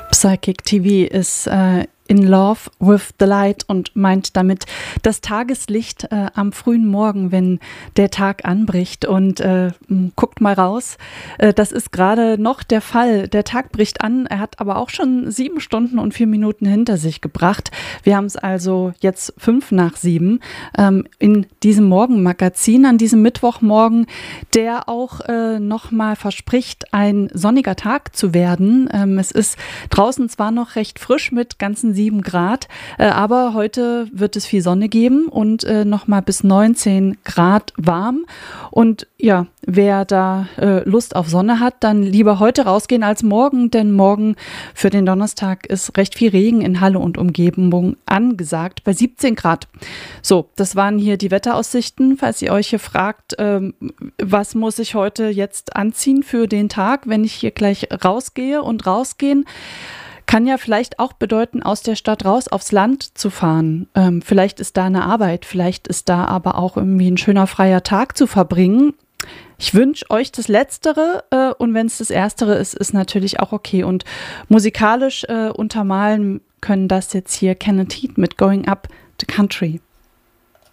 Psychic TV ist in love with the light und meint damit das Tageslicht am frühen Morgen, wenn der Tag anbricht. Und guckt mal raus, das ist gerade noch der Fall. Der Tag bricht an, er hat aber auch schon 7 Stunden und 4 Minuten hinter sich gebracht. Wir haben es also jetzt 5:05 in diesem Morgenmagazin, an diesem Mittwochmorgen, der auch nochmal verspricht, ein sonniger Tag zu werden. Es ist draußen zwar noch recht frisch mit ganzen 7 Grad, aber heute wird es viel Sonne geben und nochmal bis 19 Grad warm. Und ja, wer da Lust auf Sonne hat, dann lieber heute rausgehen als morgen, denn morgen für den Donnerstag ist recht viel Regen in Halle und Umgebung angesagt bei 17 Grad. So, das waren hier die Wetteraussichten. Falls ihr euch hier fragt, was muss ich heute jetzt anziehen für den Tag, wenn ich hier gleich rausgehe und rausgehen, kann ja vielleicht auch bedeuten, aus der Stadt raus aufs Land zu fahren. Vielleicht ist da eine Arbeit, vielleicht ist da aber auch irgendwie ein schöner freier Tag zu verbringen. Ich wünsche euch das Letztere und wenn es das Erstere ist, ist natürlich auch okay. Und musikalisch untermalen können das jetzt hier Kenneth Heat mit Going Up the Country.